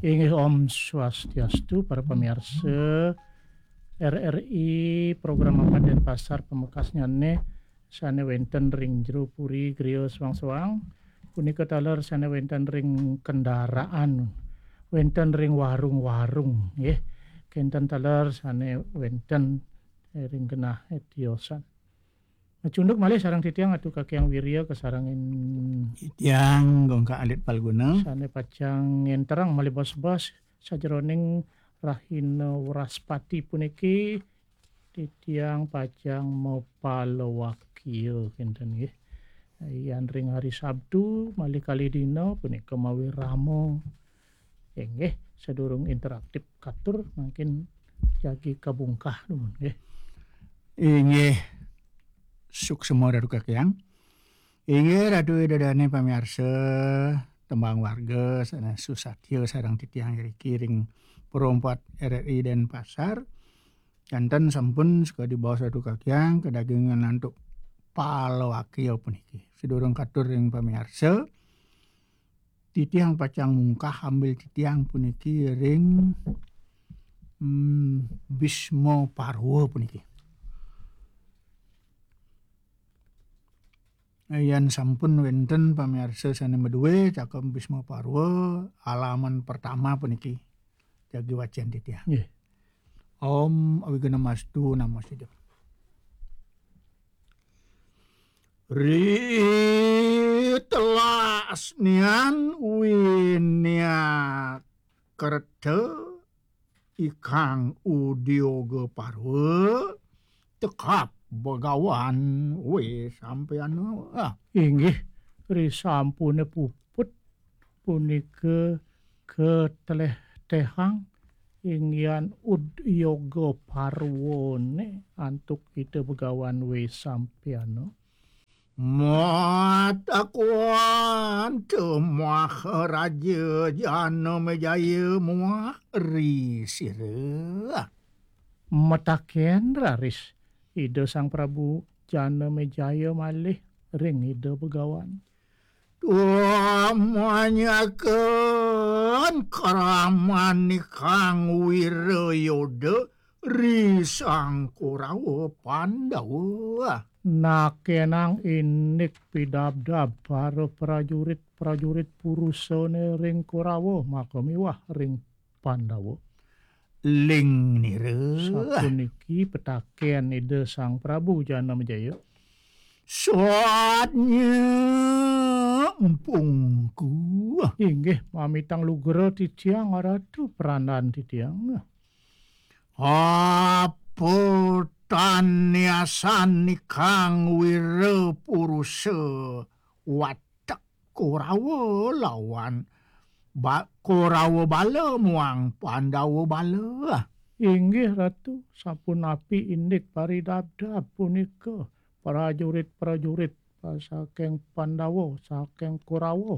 Inggih Om Swastiastu para pamirsa RRI program Mapan Denpasar pemekasnya sane wenten ring jero puri griya sewang-sewang punika taler sane wenten ring kendaraan wenten ring warung-warung nggih kenten taler sane wenten ring genah etiosan Cunduk malih sareng titiang atuh Kakyang Wirya kesarangin Titiang gongka alit palguna. Sane pacang ngenterang malih bos-bos sajeroning Rahina Wraspati puniki titiang pacang mapalawakiya kinten nggih. Yan ring hari Sabtu malih kali dina punika mawi ramo. Nggih sadurung interaktif katur mungkin jagi kabungkah nuwun nggih. Inggih suksema Ratu Kakyang. Inggih Ratu Dadane pamirsa tembang warga sana susatya sareng titiang iki ring perompat RRI Denpasar. Kanten sampun suka di bawah Ratu Kakyang kedagingan nantuk palawakiya puniki. Sedurung katur ring pamirsa titiang pacang mungkah ambil titiang puniki ring Bisma Parwa puniki. Yan sampun wenten pamirsa sana medue cakep Bisma Parwa halaman pertama puniki jagi wacan titiang. Nggih. Om Awigana Mastu Namo Siddham. Telas nian winia kereta ikang udioga parwa tekap begawan sampean Inggih risampune puput punika keteleh tehang ingyan udyoga parwone antuk kita begawan sampeano. Matakuan temah raja jana mejaya muah risira. Mataken raris ida Sang Prabu Jana Mejaya malih ring ida begawan. Tuamanyakan karaman Kang Wirayada risang Kurawa Pandawa. Nakenang inik pidabdab para prajurit purusane ring Kurawa maka miwah ring Pandawa. Ling nira. Sapuniki petaken ida Sang Prabu Jana Mejaya. Soatnya empungku. Inggih mamitang lugera titiang ratu peranan titiang. Apa taniasan Kang Wirapurusa watak Korawa lawan Korawa bala muang Pandawa bala. Inggih ratu sampun api indik paridabdab punika prajurit saking Pandawa saking Korawa.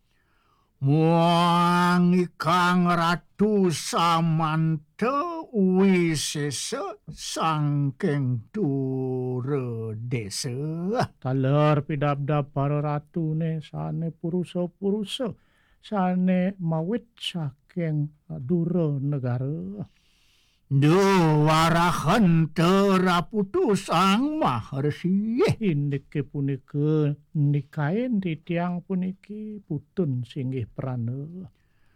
Muang ikang ratu Samanta wisesa sangking dura desa. Taler pidabdab para ratune sane purusa sane mawit saking dura negara. Duwarahan teraputus sang maharsi. Indike punika nikain titiang puniki putun singgih prana.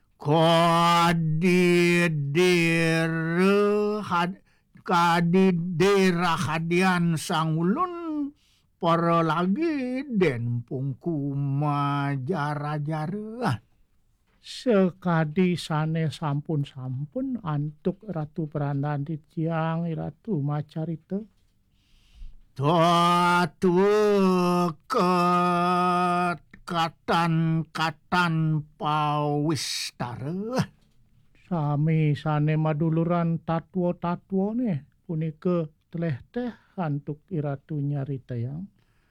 Kadidera hadian sang ulun para lagi den pungku majara-jara. Sekadi sane sampun antuk ratu perandan titiang ratu macarita. Tuatu katan pawistara. Sami sane maduluran tatwa ne punika teleh teh antuk iratu nyarita yang.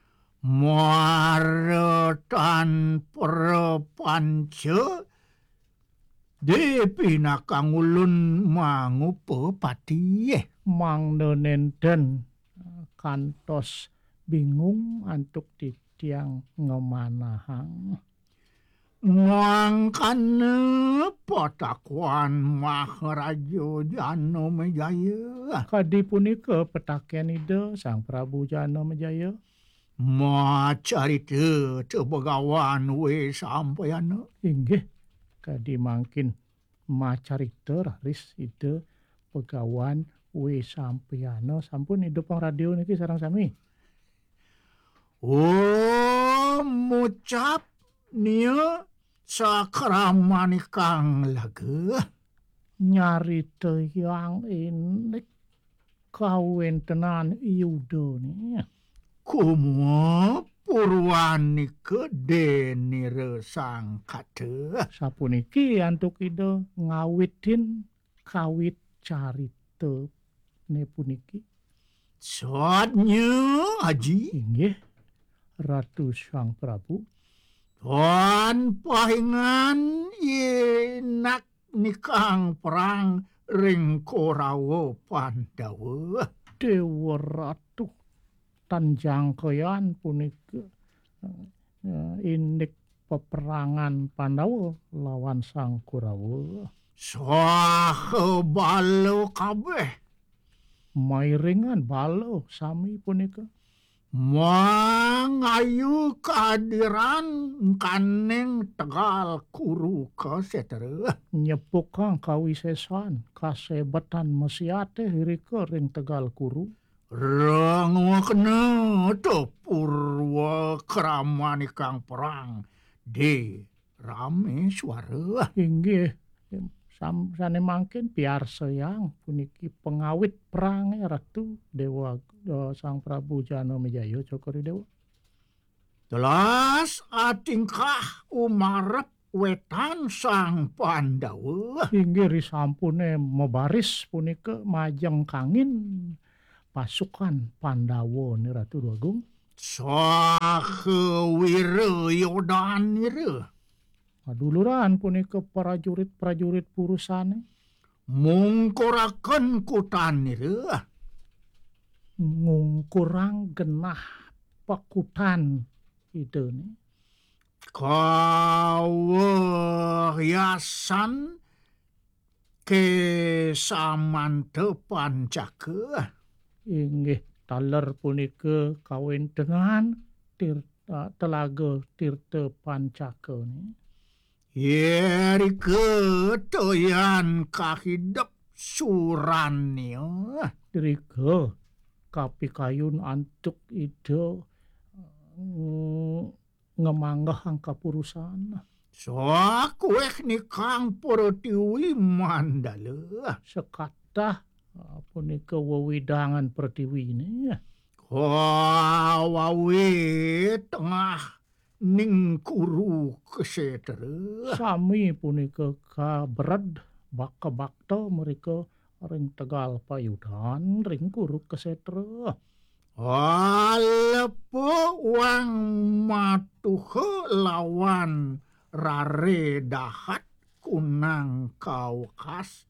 Maratan perpanca Depina Kang Ulun mangupa pati. Mang nenen kantos bingung antuk titiang ngemanahang. Mangkana patakuan Maharaja Janomejaya. Kadi punika petakian ida Sang Prabu Janomejaya. Macarita tebegawan we sampayana. Inggih kadi mangkin macarita raris ida pegawan we sampeyana sampun ida pang radio niki sareng sami. Oh, mucap nia sakramaning kang laga. Nyarita yang ini kawentenan iudo ni. Kumo purwanika denire sang kate. Sapuniki antuk ida ngawitin kawit carita ne puniki. Saatnya Haji. Inggih Ratu Sang Prabu. Tuan pahingan yenak nikang perang ring Korawa Pandawa. Dewa Ratu Tanjangkeyan punika indik peperangan Pandawa lawan Sang Kurawa. Saha balo kabeh. Mairingan balo sami punika. Mangayu kehadiran kaneng Tegal Kuru kasetera. Nyepuk kang kawisesan kasebetan mesiate hirika ring Tegal Kuru. Rangwakna to purwa kramani kang perang de rame suara. Inggih sane mangkin piarsa yang puniki pengawit perang Ratu Dewa Sang Prabu Janomejaya Cokori Dewa. Telas atingkah umarep wetan Sang Pandawa. Inggih risampune mebaris punika majeng kangin pasukan Pandawa ni Ratu Agung. Saha Wirayodana. Maduluran punika prajurit-prajurit purusane mungkuraken kutanira. ngungkurang genah pekutan idene. Kawahyasan kesamante pancaka. Inggih taler punika kawentenan Telaga Tirta Pancaka ni. Yerike toyan kahidap surannya. Dirika kapikayun antuk ida ngemanggah angka purusan. Sakueh nikang pertiwi mandala. Sekatah punika wewidangan pertiwi ini. Kawawe tengah ning Kuru kesetera. Sami punika kabrad bakta mereka ring Tegal Payudan ring Kuru kesetera. Alepo wang matuhe lawan rare dahat kunang kaukas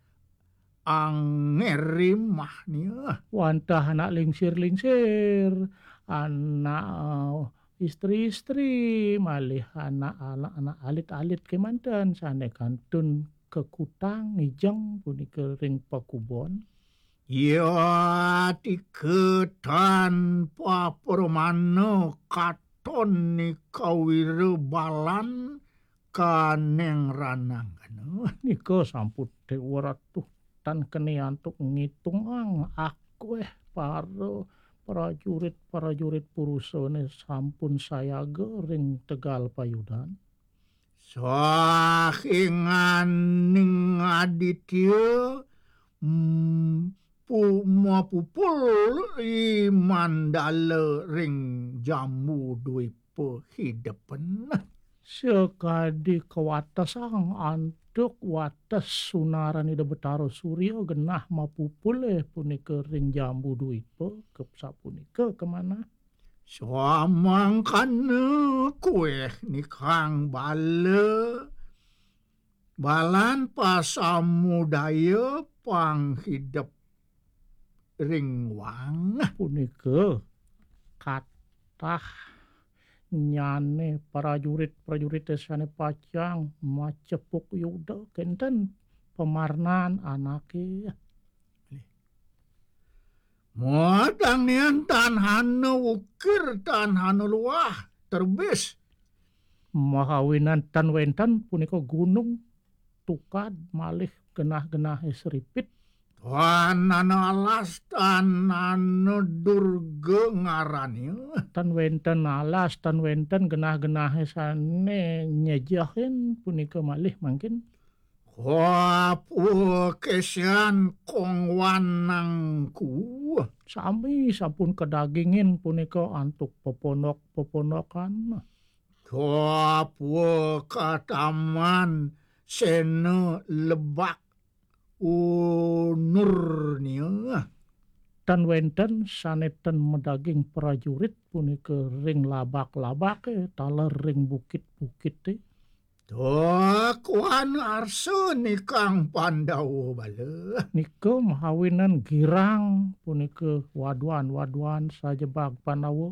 angerimahnya. Wantah anak lingsir-lingsir, anak istri-istri, malih anak-anak alit-alit kemanten sane kantun kekutang ngijeng punika ring pakubon. Ya tiketan papermana katon ni kawira balan kaneng ranangan. Nika sampun Dewa Ratu tan kene antuk ngitung aku para prajurit purusane sampun sayaga ring Tegal Payudan. Sahingan ning Aditya pupul i mandala ring Jambu Dwipa hidepen. Sekadi kewatasan antuk wates sunaran ida Betara Surya genah mapupule punika ring Jambu Dwipa ke sapunika kemana? Samangkana kueh nikang balan pasamudaya panghidep ring wang. Punika kathah nyane prajurit sane pacang macepuk yuda kenten pemarnan anake Muatang nian tanhana ukir tanhana luah terbis. mahawinan tan wentan punika gunung tukad malih genah-genah seripit Tanana alas tanana durga ngarani. tan wenten alas tan wenten genah-genah sane nyejahin punika malih mangkin Wapu kesian kong wanangku. sami sampun kedagingin punika antuk peponok-peponokan Wapu kataman sene lebak unurnya. tan wenten saneten medaging prajurit punika ring labak-labak taler ring bukit-bukit Kuan arse ni Kang Pandawa bala. nika mahawinan girang punika waduan sajebag Pandawa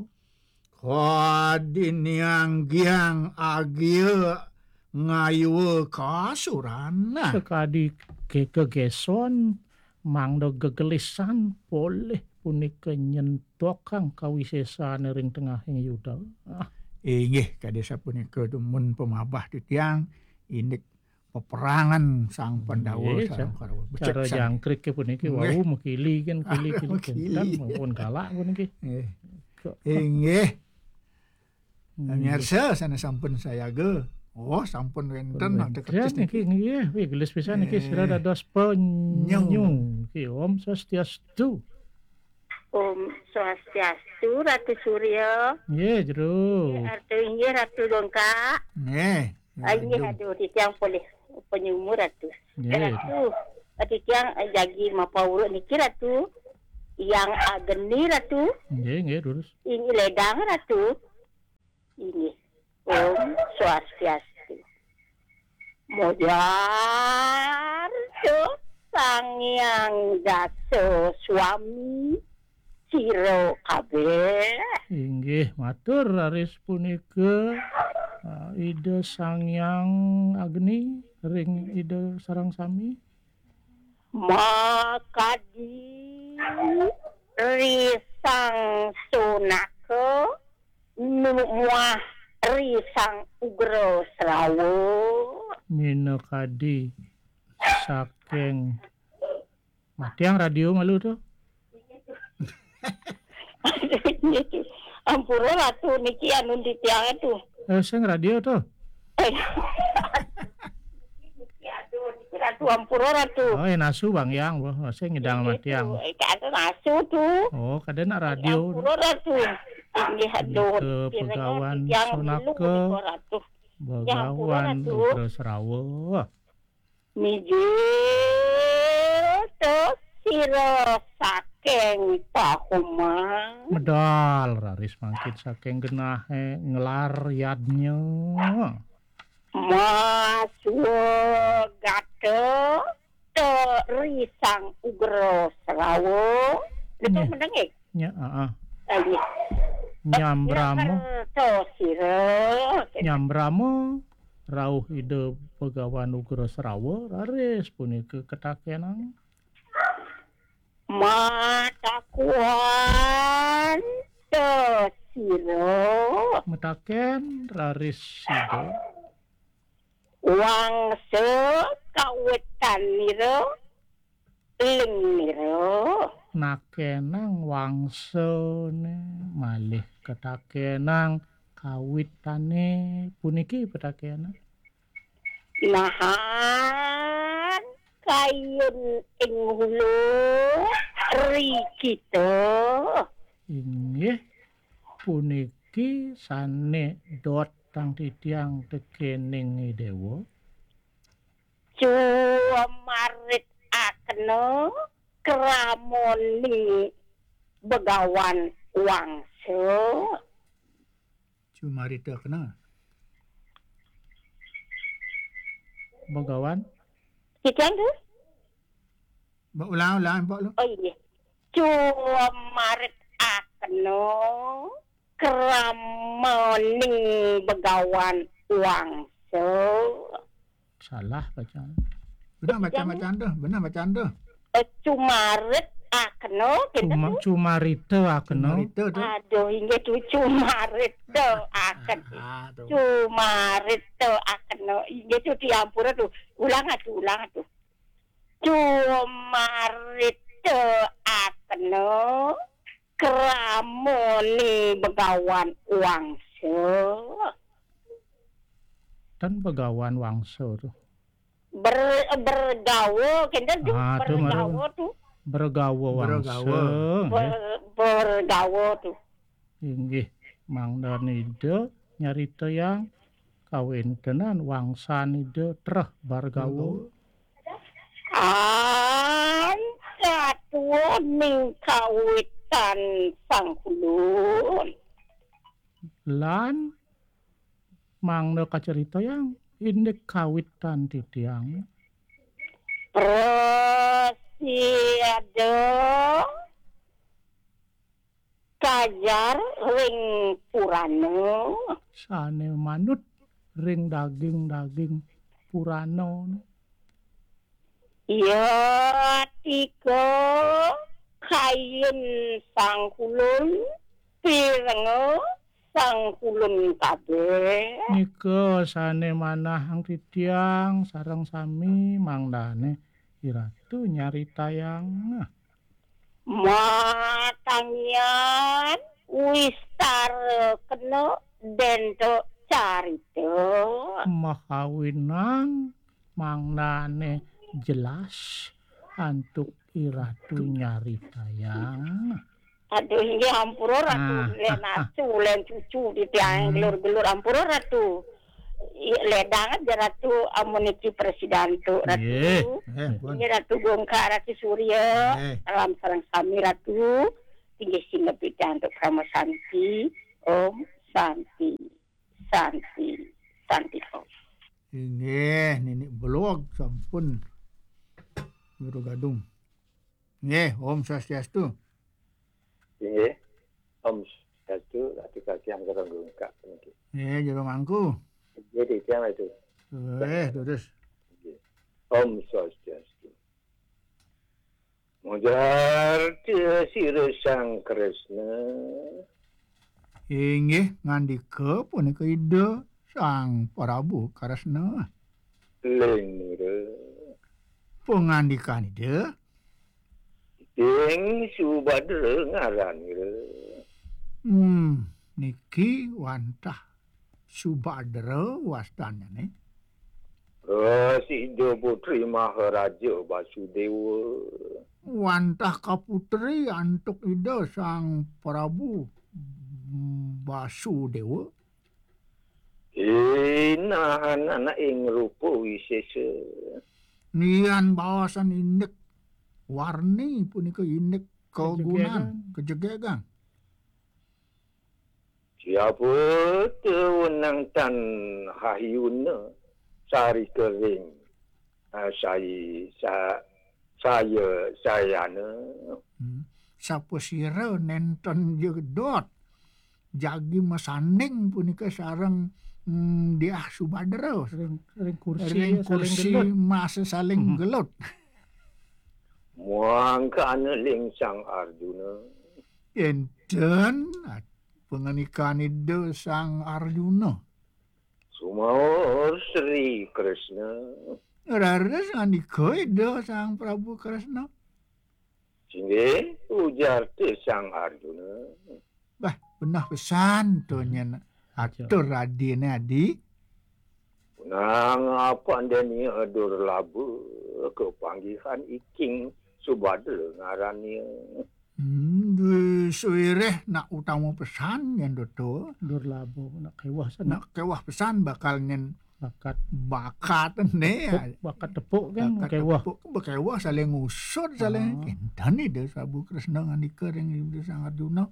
Kadiniang giang agia ngayu kasuran. sekadi kegeson mangdo gegelisan boleh punika nyentokang kawisesan ring tengahing yuda Inggih kadesa punika dumun pemabah titiang indik peperangan sang Pandawa Nggih, sareng Kurawa. cara jangkrik ke puniki Nggih. wau mekili kan kili Mekili. kan maupun galak puniki Inggih. Pamirsa sana sampun sayaga. Oh, sampun wenten ada Ya kertis niki nggih we gelis pisan niki sira dados Nyung. penyung ki Om Swastiastu Om Swastiastu, Ratu Surya, nggih jero Ratu Inggih, Ratu Dongka, Nggih. ini aduh di tiang boleh penyumur Ratu. nggih Ratu, di tiang jagi mapawulu niki Ratu, yang ageni Ratu, nggih terus ini ledang Ratu, ini Om Swastiastu. Mojarjo sang yang daso suami siro kabeh. inggih matur raris punika ide sangyang agni ring ide sarang sami Makadi risang sunake muah risang ugro srawo minakadi saking matiang radio malu tuh ampura Ratu niki anu di tiang itu sing radio tuh Ratu ampura Ratu oh nasu bang yang wah sing ngedang matiang ada nasu tuh oh kadena radio ampura Ratu ini aduh Ke Pegawan Sonake. Ratu Begawan Ratu. Ugro Serawa Mijil to siro saking pahumang medal raris mangkin saking genahe ngelar yadnya maswagate te risang ugro serawo itu Nya. mendengi nya lagi nyambramo to siro nyambramo rauh ide Pegawan Ugro Serawa raris punika ketakenan matakuan te siro metaken raris ide wangse kawetan niro ling niro nakenang wangsane malih ketakenang kawitane puniki petakenan nahan kayun ing hulu rikito inggih puniki sane dot tang titiang tekening dewa cumarit akno kramoni begawan wangse Cumarita kena. Begawan Kikian tu? Mbak ulang-ulang Pak lu. Oh iya. Cumarit akno Kramoning begawan wangsa. Salah bacaan. Benar macam-macam tuh. Cumaret akno Cumarito akeno. Itu tuh. aduh inggih tu cumarito aken Tuh. cumarito akno inggih tu diampura tu ulang atuh cumarito akno kramoni begawan wangsa Dan begawan wangsa tuh. bergawo kenten tu Aduh, bergawo tu Bergawa wangsa. bergawo tu Inggih mangdanida nyarita yang kawintenan wangsanida treh bargawa. Katuo ning kawitan sang kulun. Lan mangda kacerita yang indek kawitan titiang. Prasiado kajar ring purano. Sane manut ring daging purano. Ya tiga kain sang kulun pirengo sang kulun kabeh. Nika sane manahang titiang sareng sami mangdane iratu nyarita yang Matangian wistar kena dento carita. mahawinang mangdane jelas antuk iratu nyarita yang Aduh ini hampura ratu len cucu di tiang gelur-gelur hampura ratu. Ledang aja ratu amuniki presiden tu ratu. Ini ratu Gongka Ratu Surya dalam sarang sami ratu tinggi singa bidang untuk Rama Santi Om Santi Om. Nggih, nenek blog sampun Guru Gadung. Nggih, Om Swastiastu. Nggih. Om Swastiastu, Ratu Kasihan Karang Gongka. Nggih, jero mangku. Jadi tiang itu. Terus. Om Swastiastu. Mujar sira Sang Kresna. Inggih ngandika punika ida Sang Prabu Kresna. Lengira. Pengandikan ida Ing Subadra ngaranira. Niki wantah Subadra wastanyane. Rasido Putri Maharaja Basudewa. Wantah kaputri antuk ida Sang Prabu Basudewa. Nahan anak ing rupa wisesa. Nian bawasan indek warni punika indek kegunan kejegegan. Siapa tewenang tan hayuna sari kering saya Sapa sira nenten jedot jagi masanding punika sareng Diah Subadra ring kursi masa saling gelut. Muangkana ling Sang Arjuna. Enten pengenikan ide Sang Arjuna. Sumaur Sri Kresna. Rares andika ide Sang Prabu Kresna. Singge ujar te Sang Arjuna. Bah, benah pesan to nyen atur radine adi. Nang apa andani adur labu kepanggihan iking Subadra ngarani. Suireh nak utama pesan nyen doto. dur labu nak kewah sana. Nak kewah pesan bakal nyen bakat ne. Bakat tepuk kan kewah. Bakewah saling ngusut saling kentan ide Prabu Kresna ngandika ring ide Sang Arjuna.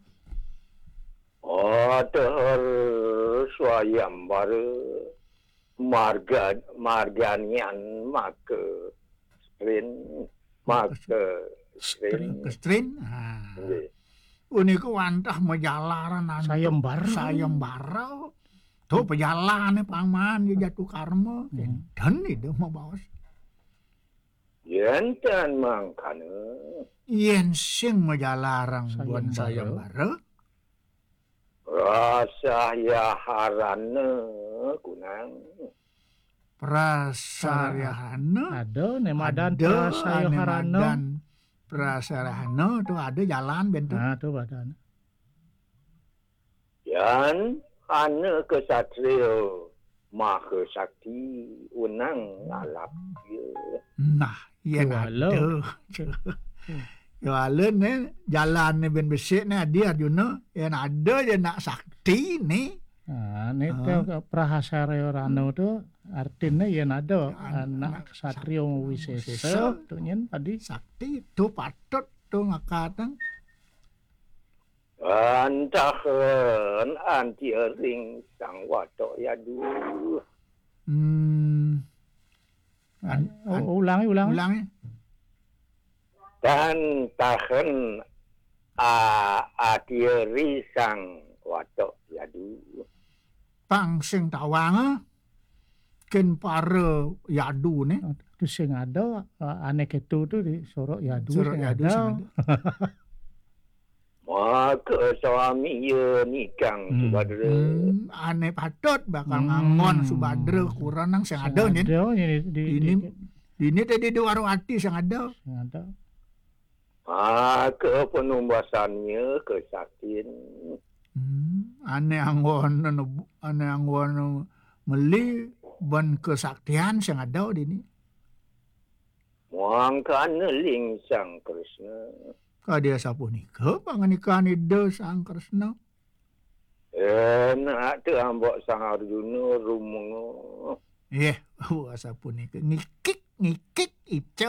Adar swayambar marganian maka strin. Kestrin. punika wantah majalaran sayembara. Tuh pejalan pangman di jatuh karma. Dan itu mau bawas. Yen dan mangkana. Yen sing majalarang buan sayembara. Rasa ya harana kunang. Prasarahana. Ada nemadan prasayaharana. Prasarahana tuh ada jalan bentuk. Nah, tuh badan. Yan ana kesatria maha sakti unang ngalap dia. Nah, yen ada. Wala ne jalan ne ben besik ne adi Arjuna yen ada je nak sakti ni. Nah, ini prahasarana itu artinya yen ada anak ksatria wisesa tuh nyen tadi Sakti tu patut tu ngakatang. Antahan anti ring sang watok yadu. Ulangi. Dan tahan ati sang watok yadu. Pang sing tawang ken para yadu ne. Itu sing ada aneh itu tuh di sorok yadu Sorok sing yadu ada. sing ada. Maka suami ye nikang Subadra. Aneh patut bakal ngangon Subadra kurang nang sing ada ni. Ini tadi di warung hati sing ada. Maka penumbasannya kesaktin. Aneh anggon meli ban kesaktian sing ada di ni. Mangkana ling sang Krishna. Kadia sapunika panganikan ide sang Kresna. Nak tu ambok sang Arjuna rumungo. Sapunika ngikik ijo.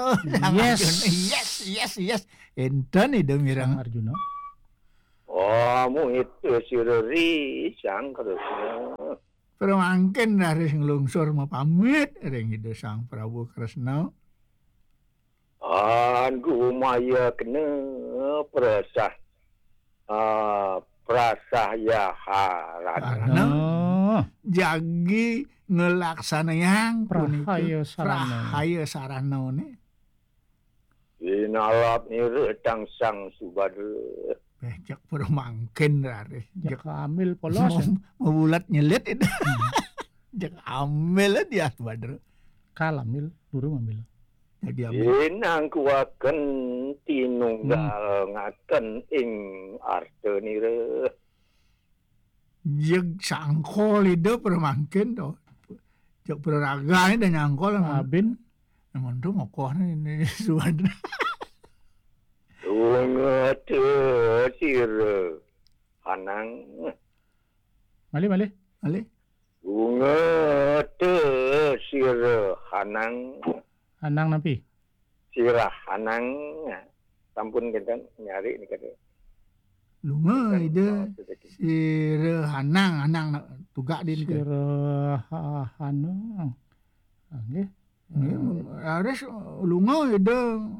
Yes. Enten ide mirang Arjuna. Mu itu sireri sang Krishna. Pero mangken dari sing lungsur mau pamit ring ide sang Prabu Kresna. Maya kena prasaya harana. Jagi ngelaksanayang Prahaya sarana ne. Inalap ni retang sang Subadra. Jak pura mangken rare. Jak ambil polos. Bulat nyelit itu. Jak ambil dia Subadra. Kalamil, burung ambil. Inang kuaken tinunggal ngaken ing arte nire. Jeg sangkol ide permangkin to. Jak peraraga ini dan nyangkol Abin. Namun tu mokoh ni Subadra. Tunga te sire hanang. Mali. Tunga te sire hanang. Anang napi. Sirah hanang. Sampun kita nyari ni kata. Lunga ide sire hanang tugak din ke. Sire hanang. Nggih. Ares lunga ide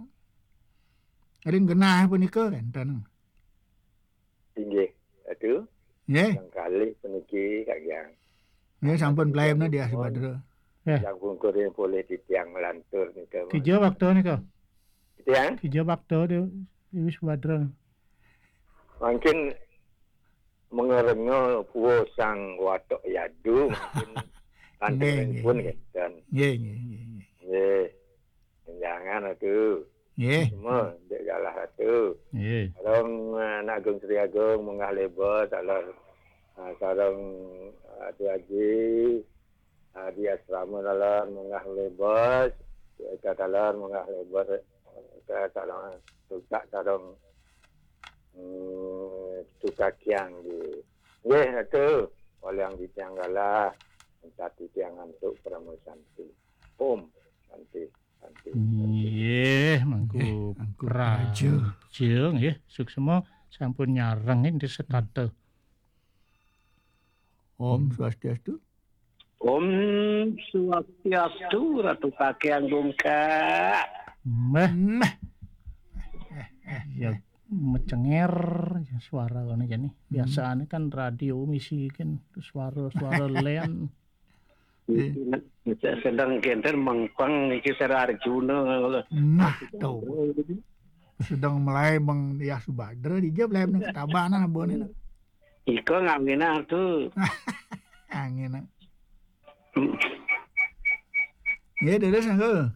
ring genah punika enten. Tinggi. Itu. Nggih. Yang kali peniki kagian. Nggih sampun blaemna dia Subadra. Yang bungkur yang boleh ditiang lantur ni ke. Kijo waktu ni kau. Tiang? Kijo waktu dia Iwis Badra. Mungkin mengerengnya puo sang watok yadu mungkin lantur pun kan. Nggih. Jangan itu. Semua dek galah itu. Sarang nak Agung Sri Agung mengah lebar sarang adik-adik di asrama dalam mengah lebar, kita dalam mengah lebar, kita dalam tukak sarang tukak kiang di. Itu oleh yang di tiang galah, mencati tiang untuk Pramu Santi. Santi. Mangku raja. Nggih, suksema sampun nyarengin di sekate. Om Swastiastu. Om Swastiastu, Ratu Kakek Agung Kak. Ya Mencenger suara kan aja nih. Biasanya kan radio misi kan suara lean. Sedang kenten mangpang iki Sera Arjuna. Nah, tahu. Sedang mulai Bang ya Subadra dijab lain nang ketabanan abone. Iko ngawina tuh. Angin. Ya, deres anggo.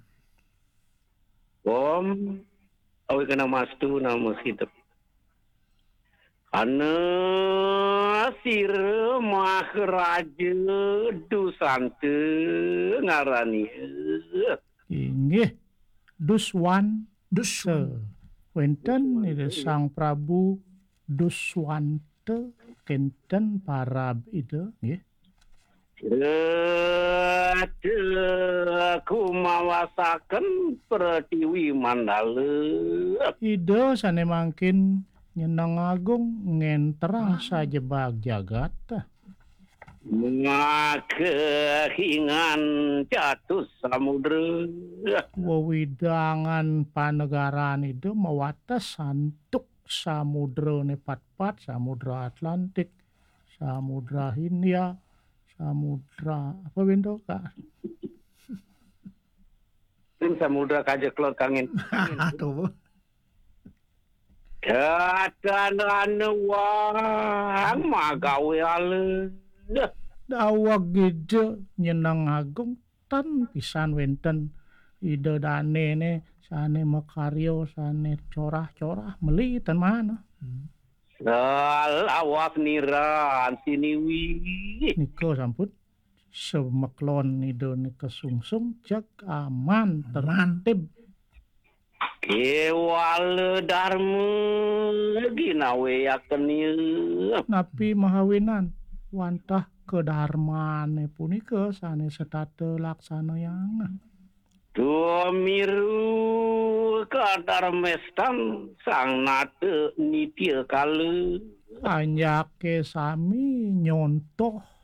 Awi kena mastu nama kita. Ana sir mahraja dusante ngarani. Inggih. Duswante. Wenten itu Sang Prabu Duswante kenten parab itu nggih. Kumawasaken Pratiwi Mandala. Ide sane mangkin nyeneng agung ngenterang sajebag jagat. Kehingan catus samudra. Wewidangan panegaraan itu mawates santuk samudra nepatpat, samudra Atlantik, samudra Hindia, samudra apa bendo kak? Samudra kajak kelot kangin. Tuh. Katanan wang magawe ale. Dawag gede nyenang agung tan pisan wenten ide dane ne sane makaryo sane corah-corah meli tan mana. Lawas niran siniwi. Niko sampun semeklon ide ne kesungsung jak aman terantib. Kewal dharma ginawe yakenil. Napi mahawinan wantah kedarmane punika sane setate laksana yang Tumiru kadarmestan sang nate nitya kala. anyake sami nyontoh